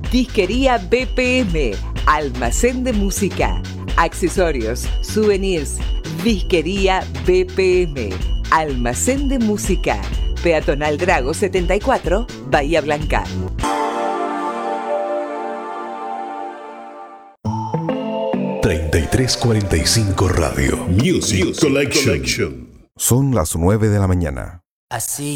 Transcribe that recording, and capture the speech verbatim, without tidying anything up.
Disquería B P M, almacén de música, accesorios, souvenirs. Disquería B P M, almacén de música. Peatonal Drago setenta y cuatro, Bahía Blanca. treinta y tres cuarenta y cinco Radio Music, Music Collection. Collection. Son las nueve de la mañana. Así